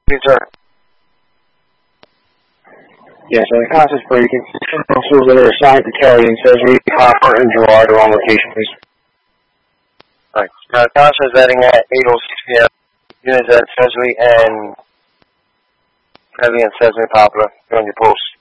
Yes, sir. Yes, the constant's breaking. Officers that are assigned to Kelly and Cesare, Hopper, and Gerard are on location, please. Right. Now, the constant's vetting at 8:06 p.m. Units at Cesare and Kelly and Cesare Poplar. You're on your post.